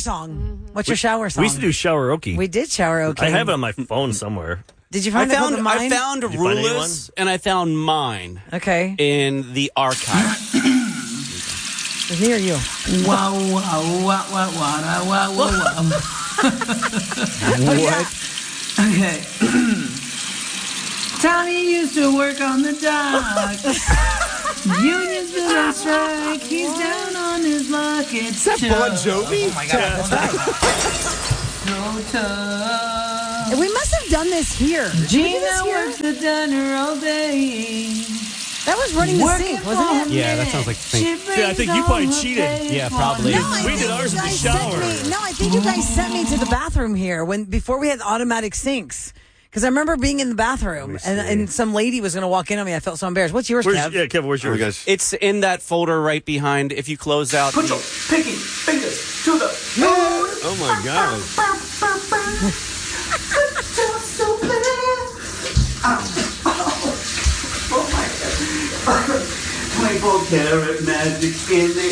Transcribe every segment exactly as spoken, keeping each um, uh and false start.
song? What's your shower song? We used to do showeroke. We did showeroke. I have it on my phone somewhere. Did you find I a found, clip of mine? I found Did you find Rula's, and I found mine. Okay. In the archive. Is me or you? Wow, wow, wow, wow, wow, wow, wow, wow. What? Okay. Tommy used to work on the dock. Union's been on strike. He's down on his luck. It's Is that Bon Jovi? Oh my God, that's right. so tough. We must have done this here. Did we do Gina this here? works the diner all day. That was running the Working sink, wasn't it? Yeah, that sounds like the thing. Yeah, I think you probably cheated. Yeah, probably. No, I We think did ours you in the guys sent shower. me- no, I think you guys sent me to the bathroom here when before we had automatic sinks. Because I remember being in the bathroom and, and some lady was going to walk in on me. I felt so embarrassed. What's yours, Where's, Kev? yeah, Kevin, where's Oh my yours? gosh. It's in that folder right behind. If you close out. Put the- your pinky fingers to the moon. Oh my God. twenty-four karat magic in the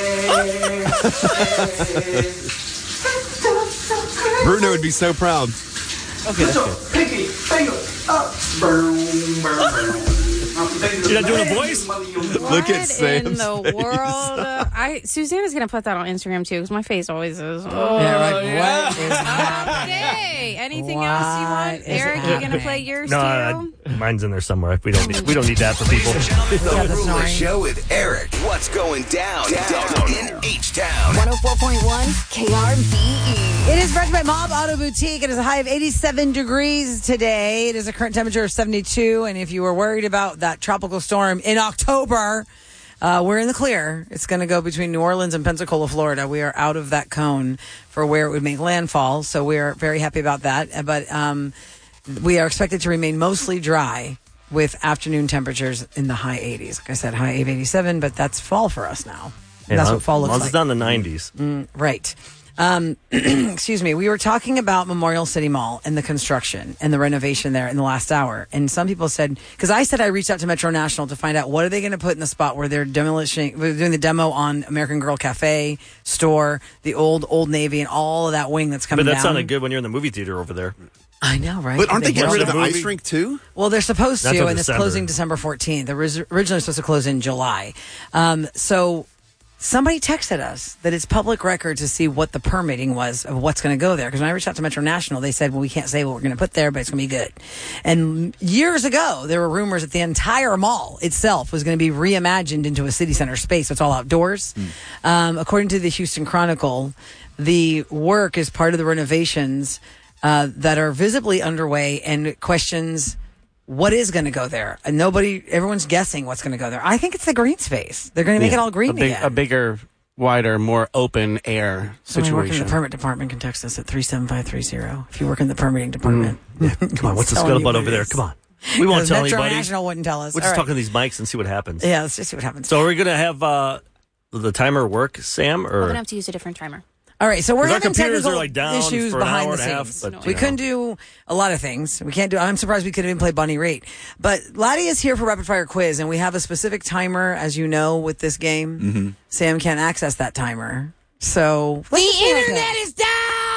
air. Bruno would be so proud. Okay, Put that's your good. pinky finger up. Boom, boom, boom. You're not doing a voice? Look at What Sam's in the face. world? Uh, I Susanna's gonna put that on Instagram too because my face always is. Oh, Yeah, right. What is happening? Okay. Anything What else you want, is Eric? You happening? gonna play yours No, too? I, mine's in there somewhere. We don't need, we don't need that for people. Yeah, the Rula snoring. Show with Eric. What's going down, down in H-Town? one oh four point one K R V E. It is brought to you by Mob Auto Boutique. It is a high of eighty-seven degrees today. It is a current temperature of seventy-two. And if you were worried about that tropical storm in October, uh, we're in the clear. It's going to go between New Orleans and Pensacola, Florida. We are out of that cone for where it would make landfall. So we are very happy about that. But um, we are expected to remain mostly dry with afternoon temperatures in the high eighties. Like I said, high of eighty-seven, but that's fall for us now. And that's what fall looks Once like. it's down the nineties. Mm, right. Um, excuse me. We were talking about Memorial City Mall and the construction and the renovation there in the last hour. And some people said, because I said I reached out to Metro National to find out what are they going to put in the spot where they're demolishing, they're doing the demo on American Girl Cafe store, the old Old Navy, and all of that wing that's coming But that down. sounded good when you're in the movie theater over there. I know, right? But aren't they hit getting rid of all the that. ice rink too? Well, they're supposed That's to, in and it's December. closing December fourteenth. They're ris- originally supposed to close in July. Um, so somebody texted us that it's public record to see what the permitting was of what's going to go there. Because when I reached out to Metro National, they said, well, we can't say what we're going to put there, but it's going to be good. And years ago, there were rumors that the entire mall itself was going to be reimagined into a city center space. It's all outdoors. Um, according to the Houston Chronicle, the work is part of the renovations uh, that are visibly underway and questions what is going to go there. And nobody, everyone's guessing what's going to go there. I think it's the green space. They're going to make it all green a, big, again. a bigger, wider, more open air Somebody working in situation. the permit department can text us at three seven five three zero if you work in the permitting department. Come on, what's the Telling you scuttlebutt what over it there? is. Come on. We won't tell Metro anybody. National wouldn't tell us. We'll All just right. talk to these mics and see what happens. Yeah, let's just see what happens. So are we going to have uh, the timer work, Sam? I'm Or gonna have to use a different timer. All right, so we're 'Cause our having computers technical are, like, down issues for an behind hour the and a half, scenes. but, we you couldn't know. do a lot of things. We can't do. I'm surprised we couldn't even play Bunny Rate. But Laddie is here for rapid fire quiz, and we have a specific timer, as you know, with this game. Mm-hmm. Sam can't access that timer, so The internet is down.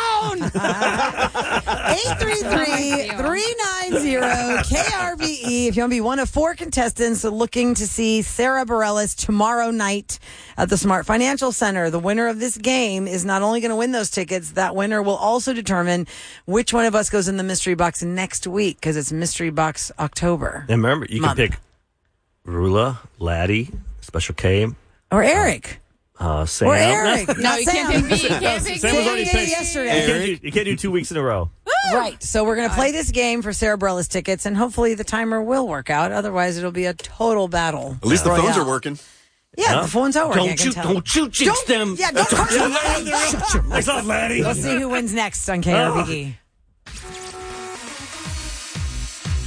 eight three three, three nine zero K R V E. If you want to be one of four contestants looking to see Sarah Bareilles tomorrow night at the Smart Financial Center, the winner of this game is not only going to win those tickets, that winner will also determine which one of us goes in the mystery box next week because it's Mystery Box October. And remember, you Month. can pick Rula, Laddie, Special K, Or Eric. uh, Sam. Or Eric. No, Not you Sam. can't pick me. You can't pick Sam was me. already Sam did it picked. yesterday. You can't, do, you can't do two weeks in a row. Right. So we're going to play this game for Sarah Bareilles tickets, and hopefully the timer will work out. Otherwise, it'll be a total battle. At least the phones royale. are working. Yeah, Yeah. the phones are working. I Don't can you, tell. don't you jinx them. Yeah, don't curse them. Thanks a lot, Laddie. Let's see who wins next on K R V E.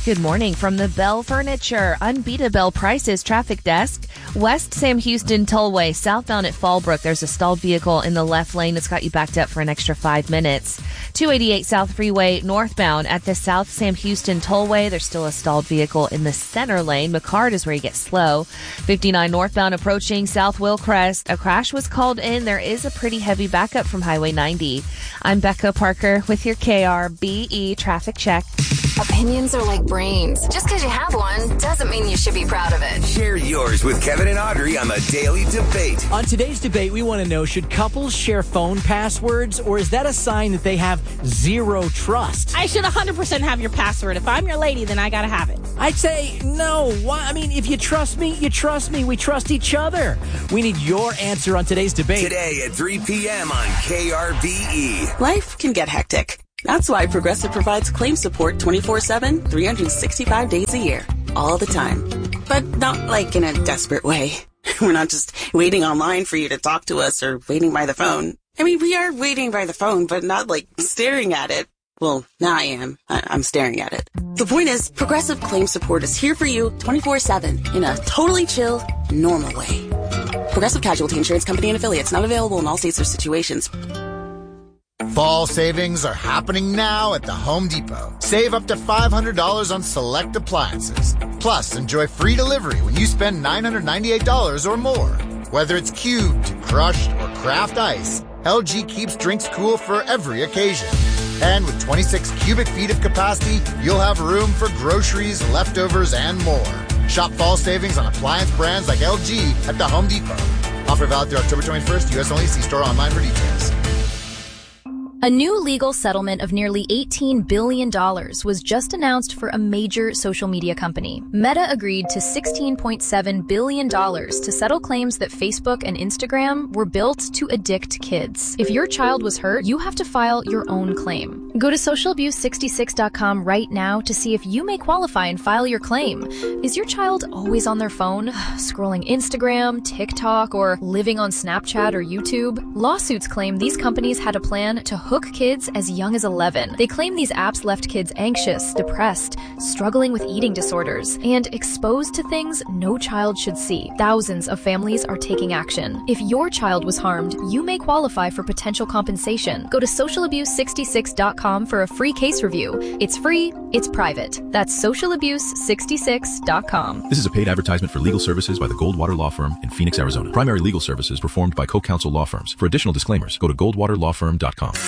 Good morning from the Bell Furniture Unbeatable Prices Traffic Desk. West Sam Houston Tollway, southbound at Fallbrook. There's a stalled vehicle in the left lane that's got you backed up for an extra five minutes. two eighty-eight South Freeway northbound at the South Sam Houston Tollway. There's still a stalled vehicle in the center lane. McCard is where you get slow. fifty-nine northbound approaching South Willcrest. A crash was called in. There is a pretty heavy backup from Highway ninety. I'm Becca Parker with your K R B E traffic check. Opinions are like brains. Just because you have one doesn't mean you should be proud of it. Share yours with Kevin and Audrey on the Daily Debate. On today's debate, we want to know, should couples share phone passwords, or is that a sign that they have zero trust? I should one hundred percent have your password. If I'm your lady, then I got to have it. I'd say no. Why? I mean, if you trust me, you trust me. We trust each other. We need your answer on today's debate. Today at three p.m. on K R B E. Life can get hectic. That's why Progressive provides claim support twenty-four seven, three hundred sixty-five days a year, all the time. But not like in a desperate way. We're not just waiting online for you to talk to us or waiting by the phone. I mean, we are waiting by the phone, but not like staring at it. Well, now I am. I- I'm staring at it. The point is, Progressive claim support is here for you twenty-four seven in a totally chill, normal way. Progressive Casualty Insurance Company and Affiliates, not available in all states or situations. Fall savings are happening now at the Home Depot. Save up to five hundred dollars on select appliances. Plus, enjoy free delivery when you spend nine hundred ninety-eight dollars or more. Whether it's cubed, crushed, or craft ice, L G keeps drinks cool for every occasion. And with twenty-six cubic feet of capacity, you'll have room for groceries, leftovers, and more. Shop fall savings on appliance brands like L G at the Home Depot. Offer valid through October twenty-first. U S only. See store online for details. A new legal settlement of nearly eighteen billion dollars was just announced for a major social media company. Meta agreed to sixteen point seven billion dollars to settle claims that Facebook and Instagram were built to addict kids. If your child was hurt, you have to file your own claim. Go to social abuse sixty-six dot com right now to see if you may qualify and file your claim. Is your child always on their phone, scrolling Instagram, TikTok, or living on Snapchat or YouTube? Lawsuits claim these companies had a plan to hook kids as young as eleven. They claim these apps left kids anxious, depressed, struggling with eating disorders, and exposed to things no child should see. Thousands of families are taking action. If your child was harmed, you may qualify for potential compensation. Go to social abuse sixty-six dot com for a free case review. It's free, it's private. That's social abuse sixty-six dot com. This is a paid advertisement for legal services by the Goldwater Law Firm in Phoenix, Arizona. Primary legal services performed by co-counsel law firms. For additional disclaimers, go to goldwater law firm dot com.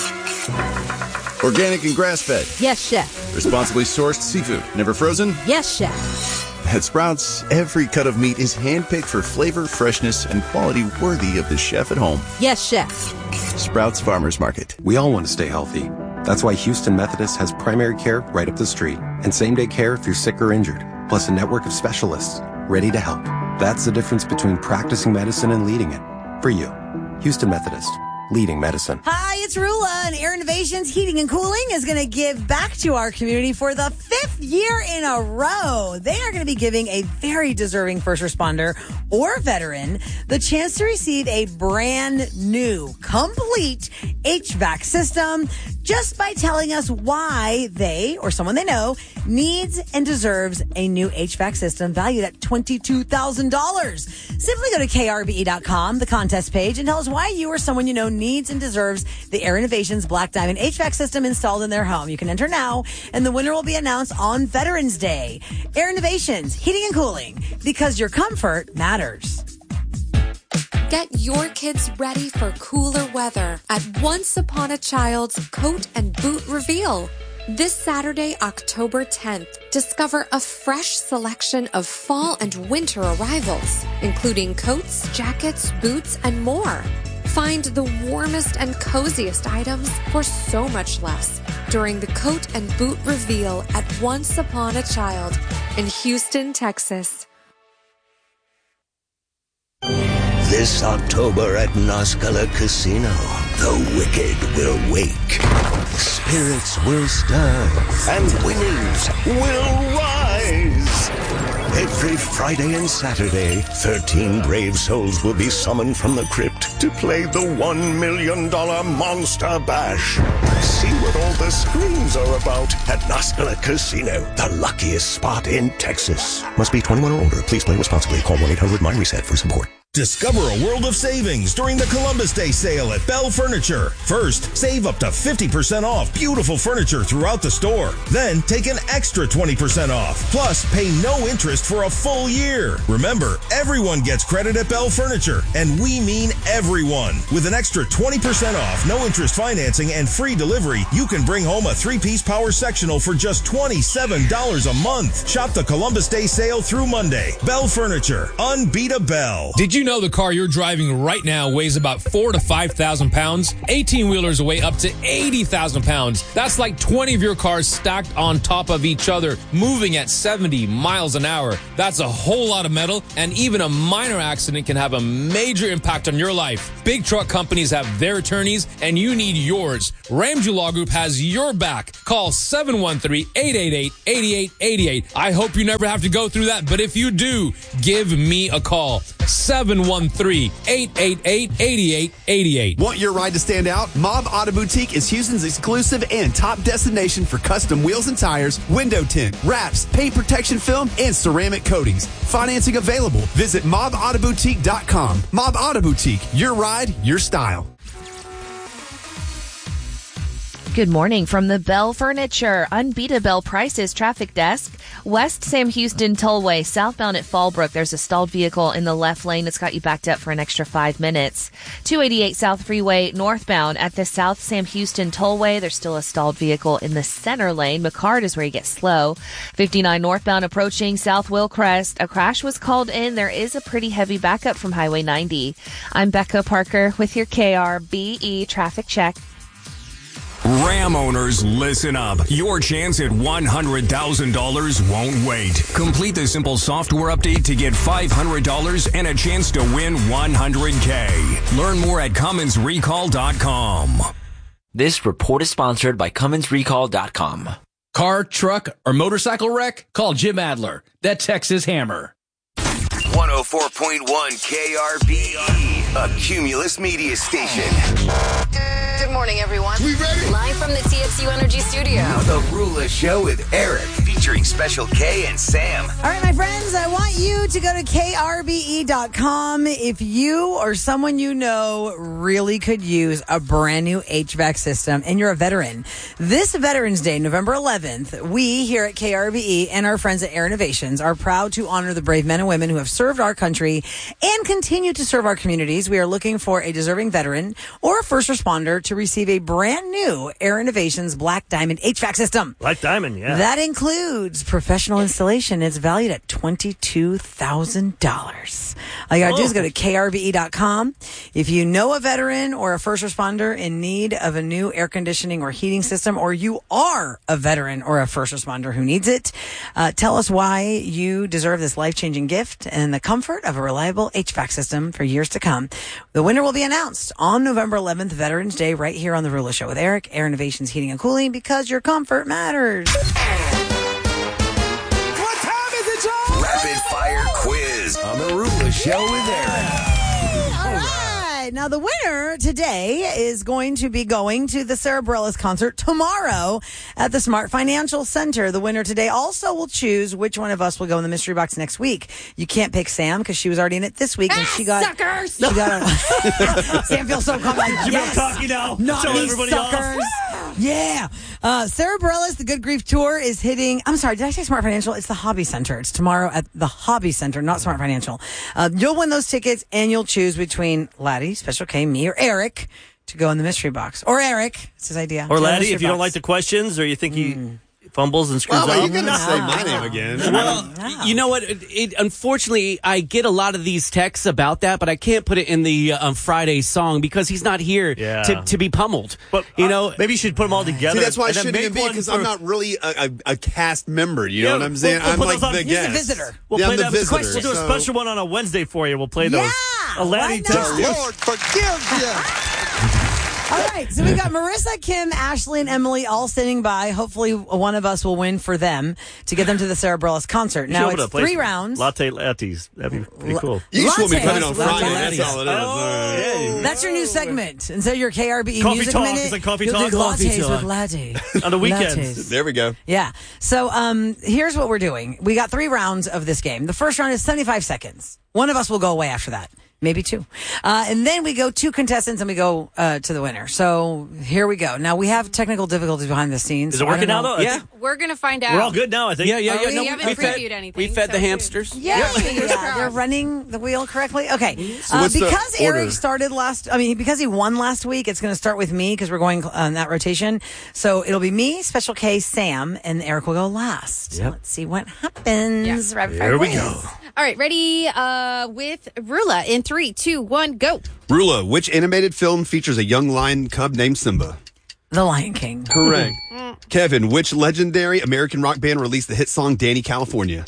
Organic and grass-fed. Yes, chef. Responsibly sourced seafood. Never frozen? Yes, chef. At Sprouts, every cut of meat is handpicked for flavor, freshness, and quality worthy of the chef at home. Yes, chef. Sprouts Farmers Market. We all want to stay healthy. That's why Houston Methodist has primary care right up the street and same-day care if you're sick or injured, plus a network of specialists ready to help. That's the difference between practicing medicine and leading it. For you, Houston Methodist. Leading medicine. Hi, it's Rula, and Air Innovations Heating and Cooling is going to give back to our community for the fifth year in a row. They are going to be giving a very deserving first responder or veteran the chance to receive a brand new, complete H V A C system just by telling us why they or someone they know needs and deserves a new H V A C system valued at twenty-two thousand dollars. Simply go to K R B E dot com, the contest page, and tell us why you or someone you know needs and deserves the Air Innovations Black Diamond H V A C system installed in their home. You can enter now, and the winner will be announced on Veterans Day. Air Innovations, heating and cooling, because your comfort matters. Get your kids ready for cooler weather at Once Upon a Child's Coat and Boot Reveal. This Saturday, October tenth, discover a fresh selection of fall and winter arrivals, including coats, jackets, boots, and more. Find the warmest and coziest items for so much less during the Coat and Boot Reveal at Once Upon a Child in Houston, Texas. This October at Noscala Casino, the wicked will wake, spirits will stir, and winnings will rise. Every Friday and Saturday, thirteen brave souls will be summoned from the crypt to play the one million dollars Monster Bash. See what all the screams are about at Noscala Casino, the luckiest spot in Texas. Must be twenty-one or older. Please play responsibly. Call one eight hundred mind reset for support. Discover a world of savings during the Columbus Day sale at Bell Furniture. First, save up to fifty percent off beautiful furniture throughout the store. Then, take an extra twenty percent off. Plus, pay no interest for a full year. Remember, everyone gets credit at Bell Furniture, and we mean everyone. With an extra twenty percent off, no interest financing, and free delivery, you can bring home a three-piece power sectional for just twenty-seven dollars a month. Shop the Columbus Day sale through Monday. Bell Furniture. Unbeat a Bell. Did you know the car you're driving right now weighs about four to five thousand pounds? eighteen-wheelers weigh up to eighty thousand pounds. That's like twenty of your cars stacked on top of each other, moving at seventy miles an hour. That's a whole lot of metal, and even a minor accident can have a major impact on your life. Big truck companies have their attorneys, and you need yours. Ramsey Law Group has your back. Call seven one three, eight eight eight, eight eight eight eight. I hope you never have to go through that, but if you do, give me a call. seven one three, eight eight eight, eight eight eight eight. Want your ride to stand out? Mob Auto Boutique is Houston's exclusive and top destination for custom wheels and tires, window tint, wraps, paint protection film, and ceramic coatings. Financing available. Visit mob auto boutique dot com. Mob Auto Boutique, your ride, your style. Good morning from the Bell Furniture Unbeatable Prices Traffic Desk. West Sam Houston Tollway, southbound at Fallbrook. There's a stalled vehicle in the left lane that's got you backed up for an extra five minutes. two eighty-eight South Freeway, northbound at the South Sam Houston Tollway. There's still a stalled vehicle in the center lane. McCard is where you get slow. fifty-nine northbound approaching South Willcrest. A crash was called in. There is a pretty heavy backup from Highway ninety. I'm Becca Parker with your K R B E traffic check. Ram owners, listen up. Your chance at one hundred thousand dollars won't wait. Complete the simple software update to get five hundred dollars and a chance to win one hundred K. Learn more at Cummins Recall dot com. This report is sponsored by Cummins Recall dot com. Car, truck, or motorcycle wreck? Call Jim Adler, that Texas Hammer. one oh four point one K R B E, a Cumulus media station. Good morning, everyone. We ready? Live from the T X U Energy Studio. The Rula Show with Eric, featuring Special K and Sam. All right, my friends, I want you to go to K R B E dot com if you or someone you know really could use a brand new H V A C system and you're a veteran. This Veterans Day, November eleventh, we here at K R B E and our friends at Air Innovations are proud to honor the brave men and women who have served our country and continue to serve our communities. We are looking for a deserving veteran or a first responder to receive a brand new Air Innovations Black Diamond H V A C system. Black Diamond, yeah. That includes professional installation. It's valued at twenty-two thousand dollars. All you got to do is go to K R B E dot com. If you know a veteran or a first responder in need of a new air conditioning or heating system, or you are a veteran or a first responder who needs it, uh, tell us why you deserve this life-changing gift and the comfort of a reliable H V A C system for years to come. The winner will be announced on November eleventh, Veterans Day, right here on The Rula Show with Eric, Air Innovations Heating and Cooling, because your comfort matters. What time is it, John? Rapid Fire Quiz on The Rula Show with Eric. All right. Now, the winner today is going to be going to the Sarah Bareilles concert tomorrow at the Smart Financial Center. The winner today also will choose which one of us will go in the mystery box next week. You can't pick Sam because she was already in it this week, and ah, she got suckers. She got a, Sam feels so calm. Like, You yes, talking now? not Show these everybody suckers. Yeah. Uh, Sarah Bareilles, the Good Grief Tour is hitting, I'm sorry, did I say Smart Financial? It's the Hobby Center. It's tomorrow at the Hobby Center, not Smart Financial. Uh, you'll win those tickets and you'll choose between Laddie, Special K, me, or Eric to go in the mystery box. Or Eric, it's his idea. Or to go in the Laddie, mystery if you don't box. like the questions or you think he Mm. fumbles and screws Well, up. you're going to say my name again. Well, you know what? It, it, unfortunately, I get a lot of these texts about that, but I can't put it in the uh, Friday song because he's not here Yeah. to, to be pummeled. But you uh, know, maybe you should put them all together. See, that's why I and then shouldn't make even be, one because for- I'm not really a, a, a cast member. You Yeah, know what I'm saying? we'll- we'll I'm put like those on- the He's the guest. visitor. We'll yeah, play I'm the that visitor. We'll do a so- special one on a Wednesday for you. We'll play those. Yeah, A Laddie why not? text you. Lord, forgive you. All right, so we got Marissa, Kim, Ashley, and Emily all standing by. Hopefully, one of us will win for them to get them to the Sarah Bareilles concert. Now, it's three rounds. Latte lattes. That'd be pretty cool. You just want me coming on Lattes. Friday. That's all it is. Oh. That's your new segment. Instead of your K R B E Coffee music talk. minute, It's like coffee you'll talk. do Coffee lattes talk. with latte. On the weekends. Lattes. There we go. Yeah. So um, here's what we're doing. We got three rounds of this game. The first round is seventy-five seconds. One of us will go away after that. Maybe two. Uh, and then we go two contestants and we go uh, to the winner. So here we go. Now, we have technical difficulties behind the scenes. Is it so I working don't now, know. though? Yeah. We're going to find out. We're all good now, I think. Yeah, yeah, Are yeah. we? No, We haven't we fed, previewed anything. we fed so the good. hamsters. Yeah, Fingers yeah, crossed. they're running the wheel correctly. Okay, So uh, what's the because order? Eric started last, I mean, because he won last week, it's going to start with me because we're going on that rotation. So it'll be me, Special K, Sam, and Eric will go last. Yep. Let's see what happens. Rapid fire Here we quiz. go. All right, ready uh, with Rula in three, two, one, go. Rula, which animated film features a young lion cub named Simba? The Lion King. Correct. Kevin, which legendary American rock band released the hit song Danny California?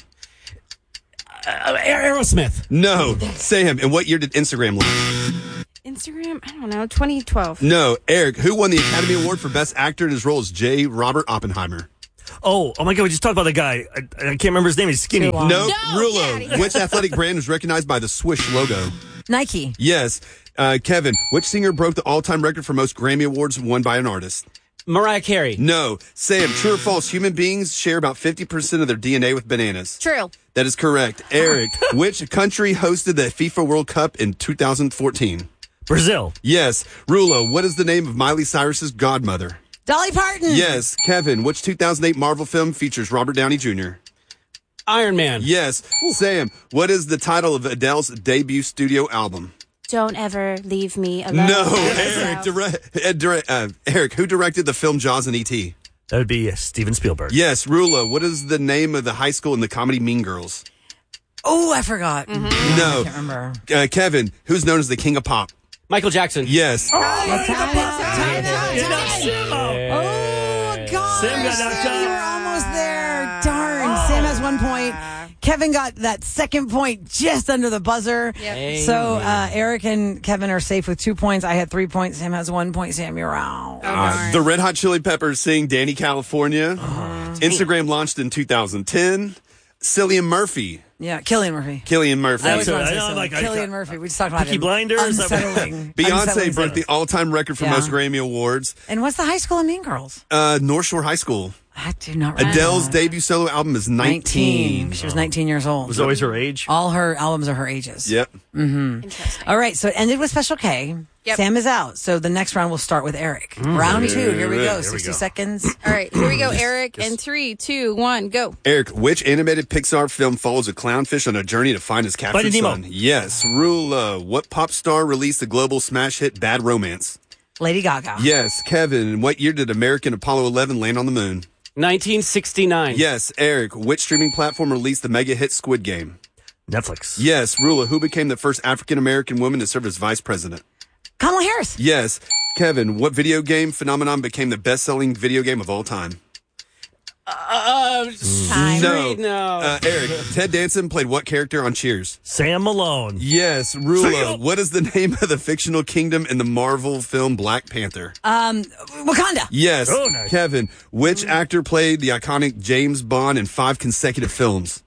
Uh, Aerosmith. No. Sam, in what year did Instagram launch? Instagram, I don't know, twenty twelve. No. Eric, who won the Academy Award for Best Actor in his role as J. Robert Oppenheimer? Oh, oh my God, we just talked about the guy. I, I can't remember his name. He's skinny. Too long. No. No, Rula, Daddy. which athletic brand was recognized by the swoosh logo? Nike. Yes. Uh, Kevin, which singer broke the all-time record for most Grammy Awards won by an artist? Mariah Carey. No. Sam, true or false, human beings share about fifty percent of their D N A with bananas. True. That is correct. Eric, which country hosted the FIFA World Cup in two thousand fourteen? Brazil. Yes. Rula, what is the name of Miley Cyrus's godmother? Dolly Parton. Yes. Kevin, which two thousand eight Marvel film features Robert Downey Junior? Iron Man. Yes. Sam, what is the title of Adele's debut studio album? Don't ever leave me alone. No, Eric. Direct, uh, direct, uh, Eric, who directed the film Jaws and E T? That would be uh, Steven Spielberg. Yes. Rula, what is the name of the high school in the comedy Mean Girls? Oh, I forgot. No. I can't remember. Uh, Kevin, who's known as the King of Pop? Michael Jackson. Yes. Oh, God. Sam got knocked out. You were almost there. Darn. Sam has one point. Kevin got that second point just under the buzzer. Yep. So uh, Eric and Kevin are safe with two points. I had three points. Sam has one point. Sam, you're out. Uh, the Red Hot Chili Peppers sing Danny California. Instagram launched in two thousand ten. Cillian Murphy. Yeah, Killian Murphy. Killian Murphy. I always I want to say know, Cillian. like, I- Killian Murphy. We just talked about Peaky him. Blinders? Unsettling. Beyonce Unsettling broke the stuff. all-time record for Yeah. most Grammy Awards. And what's the high school of Mean Girls? Uh, North Shore High School. I do not remember. Adele's debut solo album is nineteen. She was nineteen years old. Was always her age. All her albums are her ages. Yep. Mm-hmm. Interesting. All right, so it ended with Special K. Yep. Sam is out. So the next round will start with Eric. Round two. Here we go. Here we sixty go. seconds. All right, here we go, Eric. In three, two, one, go. Eric, which animated Pixar film follows a clownfish on a journey to find his captured Finding Nemo. son? Yes. Rula, what pop star released the global smash hit Bad Romance? Lady Gaga. Yes. Kevin, in what year did American Apollo eleven land on the moon? nineteen sixty-nine. Yes. Eric, which streaming platform released the mega hit Squid Game? Netflix. Yes. Rula, who became the first African American woman to serve as vice president? Kamala Harris. Yes. Kevin, what video game phenomenon became the best-selling video game of all time? Uh, Time. No. No. Uh, Eric, Ted Danson played what character on Cheers? Sam Malone. Yes. Rula, what is the name of the fictional kingdom in the Marvel film Black Panther? Um, Wakanda. Yes. Oh, nice. Kevin, which actor played the iconic James Bond in five consecutive films?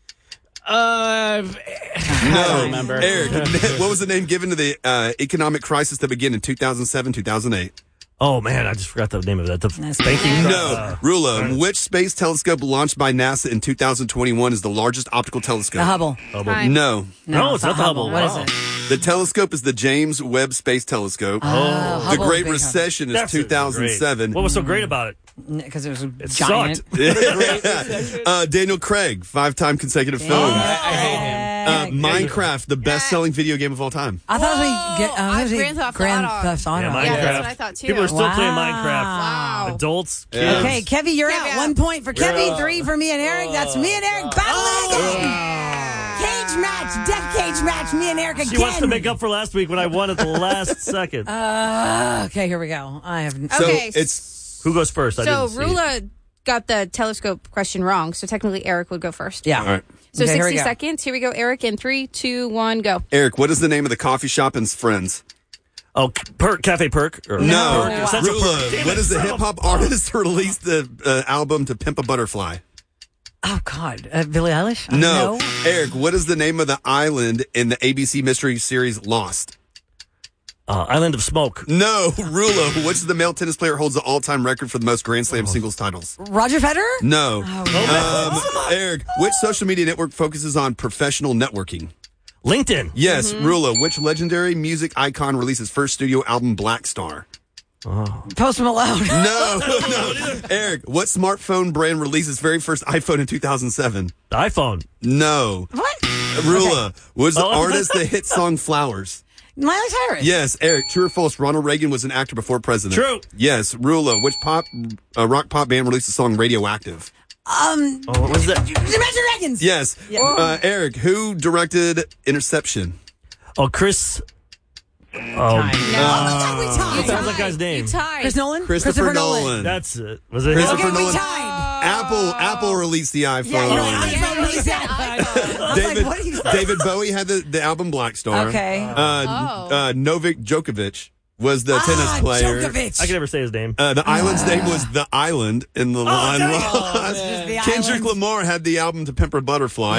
Uh, I don't remember. Eric, what was the name given to the uh, economic crisis that began in two thousand seven, two thousand eight? Oh man, I just forgot the name of that. The banking. No. Uh, Rula, which space telescope launched by NASA in two thousand twenty-one is the largest optical telescope? The Hubble. Hubble. Time. No. No, it's not the Hubble. What Wow. is it? The telescope is the James Webb Space Telescope. Oh, the Hubble Great Space Recession is That's two thousand seven. great. What was so great about it? Because it was a It giant. sucked. uh, Daniel Craig, five-time consecutive film. I hate him. Uh, Minecraft, the best-selling video game of all time. I thought it was, get, uh, it was Grand Theft Grand Auto. Theft Auto. Yeah, Minecraft. Yeah, that's what I thought too. People are still Wow. playing Minecraft. Wow. Adults, kids. Yeah. Okay, Kevy, you're Kevy out. out. One point for Kevy, out. three for me and Eric. That's me and Eric battling again. Cage match, death cage match, me and Eric again. She wants to make up for last week when I won at the last second. Uh, okay, here we go. I have. So Okay, it's Who goes first? I So didn't see. Rula got the telescope question wrong, so technically Eric would go first. Yeah. all right. So Okay, here we sixty go. seconds. Here we go, Eric. In three, two, one, go. Eric, what is the name of the coffee shop in Friends? Oh, Perk, Cafe Perk? Or No. Perk, Central Rula, Perk. Damn what it, is the son of hip a- hop artist released the uh, album To Pimp a Butterfly? Oh, God. Uh, Billie Eilish? I No. don't know. Eric, what is the name of the island in the A B C mystery series Lost? Uh, Island of Smoke. No. Rula, which is the male tennis player who holds the all-time record for the most Grand Slam singles titles? Roger Federer? No. Oh, Um, Eric, which social media network focuses on professional networking? LinkedIn. Yes. Mm-hmm. Rula, which legendary music icon released his first studio album, Black Star? Oh. Post Malone. No, no. Eric, what smartphone brand released its very first iPhone in two thousand seven? The iPhone. No. What? Rula, Okay. was the Oh. artist that hit song Flowers? Miley Cyrus. Yes. Eric, true or false, Ronald Reagan was an actor before president? True. Yes. Rula, which pop uh, rock pop band released the song Radioactive? Um, Oh, what was that? Imagine Dragons. Yes. Yeah. Uh, Eric, who directed Interception? Oh, Chris. Oh, No. Oh, my God, we what tied. was that guy's name? You tied. Chris Nolan? Christopher Nolan. That's it. Was it? Christopher Okay, we Nolan. tied. Apple Apple released the iPhone. Yeah, you know, Yeah, iPhone you released said that. iPhone. I was David, like, what are you saying? David Bowie had the, the album Black Star. Okay. Uh, Oh. uh, Novak Djokovic was the Ah, tennis player. Djokovic. I can never say his name. Uh, the island's name was The Island in the line dang. was. Just the Kendrick island. Lamar had the album To Pimp a Butterfly.